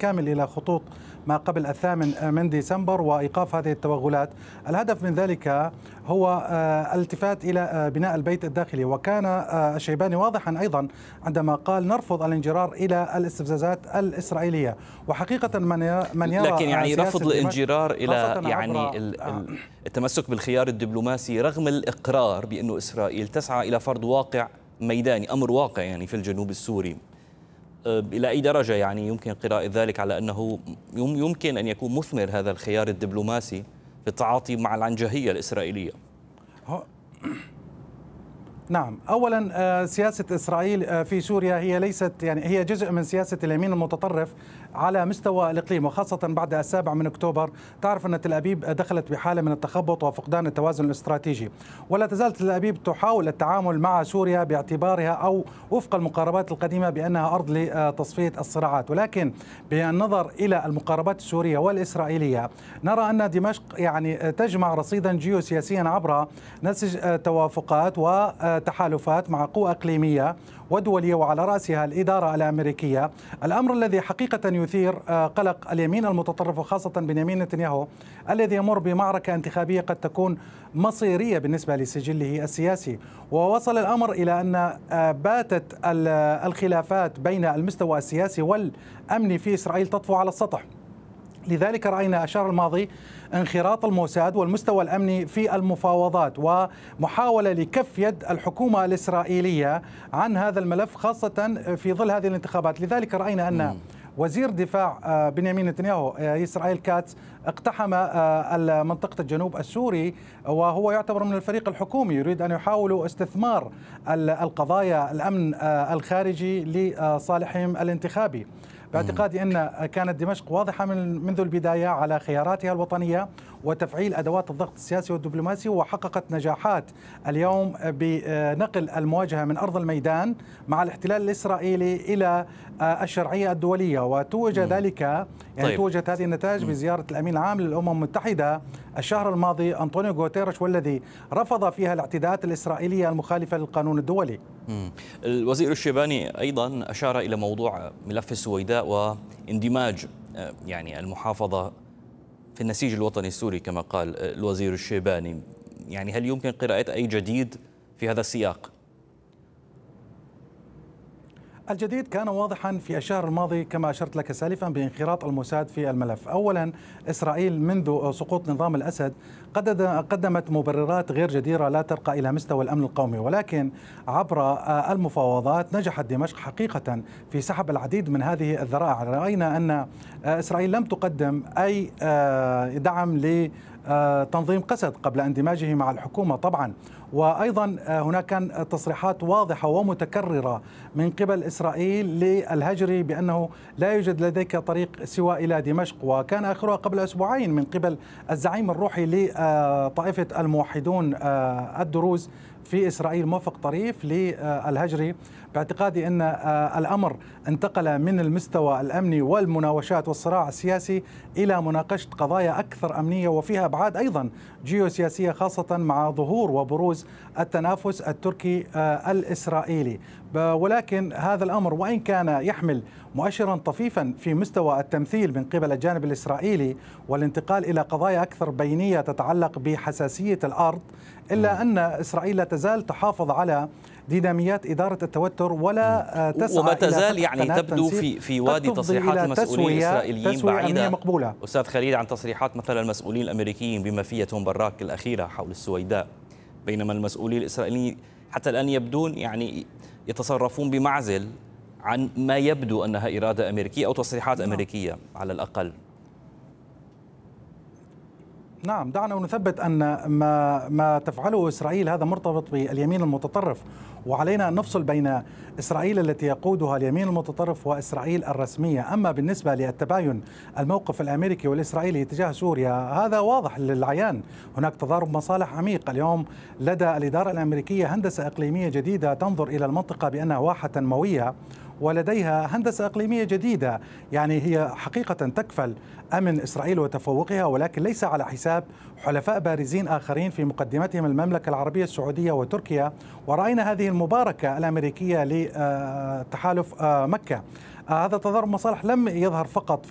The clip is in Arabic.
بالكامل إلى خطوط ما قبل 8 من ديسمبر وإيقاف هذه التوغلات. الهدف من ذلك هو الالتفات إلى بناء البيت الداخلي، وكان الشيباني واضحا أيضا عندما قال نرفض الانجرار إلى الاستفزازات الإسرائيلية. وحقيقة من يرى لكن يعني رفض الانجرار إلى يعني التمسك بالخيار الدبلوماسي رغم الإقرار بأنه إسرائيل تسعى إلى فرض واقع ميداني، أمر واقع يعني في الجنوب السوري. إلى أي درجة يعني يمكن قراءة ذلك على أنه يمكن أن يكون مثمر هذا الخيار الدبلوماسي في التعاطي مع العنجهية الإسرائيلية؟ نعم، أولا سياسة إسرائيل في سوريا هي ليست هي جزء من سياسة اليمين المتطرف على مستوى الإقليم، وخاصة بعد 7 من أكتوبر. تعرف أن تل أبيب دخلت بحالة من التخبط وفقدان التوازن الاستراتيجي، ولا تزال تل أبيب تحاول التعامل مع سوريا باعتبارها أو وفق المقاربات القديمة بأنها أرض لتصفية الصراعات. ولكن بالنظر إلى المقاربات السورية والإسرائيلية نرى أن دمشق تجمع رصيدا جيوسياسيا عبر نسج توافقات وتحالفات مع قوى إقليمية ودولية، وعلى رأسها الإدارة الأمريكية. الأمر الذي حقيقة يثير قلق اليمين المتطرف وخاصة بنيامين نتنياهو الذي يمر بمعركة انتخابية قد تكون مصيرية بالنسبة لسجله السياسي. ووصل الأمر إلى أن باتت الخلافات بين المستوى السياسي والأمني في إسرائيل تطفو على السطح. لذلك رأينا الشهر الماضي انخراط الموساد والمستوى الأمني في المفاوضات ومحاولة لكف يد الحكومة الإسرائيلية عن هذا الملف خاصة في ظل هذه الانتخابات. لذلك رأينا أن وزير دفاع بنيامين نتنياهو إسرائيل كاتس اقتحم منطقة الجنوب السوري، وهو يعتبر من الفريق الحكومي، يريد أن يحاولوا استثمار القضايا الأمن الخارجي لصالحهم الانتخابي. باعتقادي أن كانت دمشق واضحة منذ البداية على خياراتها الوطنية وتفعيل أدوات الضغط السياسي والدبلوماسي، وحققت نجاحات اليوم بنقل المواجهة من أرض الميدان مع الاحتلال الإسرائيلي إلى الشرعية الدولية. وتوج ذلك توجت هذه النتائج بزيارة الأمين العام للأمم المتحدة الشهر الماضي أنطونيو غوتيريش، والذي رفض فيها الاعتداءات الإسرائيلية المخالفة للقانون الدولي. الوزير الشيباني أيضا أشار إلى موضوع ملف السويداء واندماج المحافظة في النسيج الوطني السوري كما قال الوزير الشيباني. هل يمكن قراءة أي جديد في هذا السياق؟ الجديد كان واضحا في الشهر الماضي كما أشرت لك سالفا بانخراط الموساد في الملف. أولا إسرائيل منذ سقوط نظام الأسد قدمت مبررات غير جديرة لا ترقى إلى مستوى الأمن القومي، ولكن عبر المفاوضات نجحت دمشق حقيقة في سحب العديد من هذه الذرائع. رأينا أن إسرائيل لم تقدم أي دعم لتنظيم قسد قبل اندماجه مع الحكومة طبعا. وأيضا هناك كان تصريحات واضحة ومتكررة من قبل إسرائيل للهجري بأنه لا يوجد لديك طريق سوى إلى دمشق، وكان آخرها قبل أسبوعين من قبل الزعيم الروحي لطائفة الموحدون الدروز في إسرائيل موفق طريف للهجري. باعتقادي أن الأمر انتقل من المستوى الأمني والمناوشات والصراع السياسي إلى مناقشة قضايا أكثر أمنية وفيها أبعاد أيضا جيوسياسية، خاصة مع ظهور وبروز التنافس التركي الإسرائيلي. ولكن هذا الأمر وإن كان يحمل مؤشرا طفيفا في مستوى التمثيل من قبل الجانب الإسرائيلي والانتقال إلى قضايا أكثر بينية تتعلق بحساسية الأرض، إلا أن إسرائيل لا تزال تحافظ على ديناميات إدارة التوتر ولا تسعى وما تزال إلى تبدو في وادي تصريحات المسؤولين الإسرائيليين بعيدة أستاذ خليل عن تصريحات مثلا المسؤولين الأمريكيين بما فيها توم براك الأخيرة حول السويداء، بينما المسؤولين الإسرائيليين حتى الآن يبدون يتصرفون بمعزل عن ما يبدو أنها إرادة أمريكية أو تصريحات أمريكية على الأقل. نعم، دعنا نثبت أن ما تفعله إسرائيل هذا مرتبط باليمين المتطرف، وعلينا أن نفصل بين إسرائيل التي يقودها اليمين المتطرف وإسرائيل الرسمية. أما بالنسبة للتباين الموقف الأمريكي والإسرائيلي تجاه سوريا هذا واضح للعيان، هناك تضارب مصالح عميق. اليوم لدى الإدارة الأمريكية هندسة إقليمية جديدة تنظر إلى المنطقة بأنها واحة تنموية، ولديها هندسة إقليمية جديدة هي حقيقة تكفل أمن إسرائيل وتفوقها، ولكن ليس على حساب حلفاء بارزين آخرين في مقدمتهم المملكة العربية السعودية وتركيا. ورأينا هذه المباركة الأمريكية لتحالف مكة. هذا تضارب مصالح لم يظهر فقط